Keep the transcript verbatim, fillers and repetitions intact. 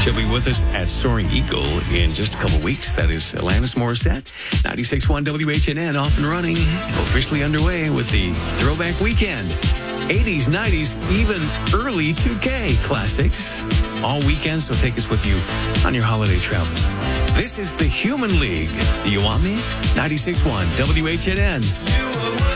She'll be with us at Soaring Eagle in just a couple weeks. That is Alanis Morissette. ninety-six point one W H N N off and running, officially underway with the Throwback Weekend. eighties, nineties, even early two K classics. All weekend, so take us with you on your holiday travels. This is the Human League. Do you want me? ninety-six point one W H N N.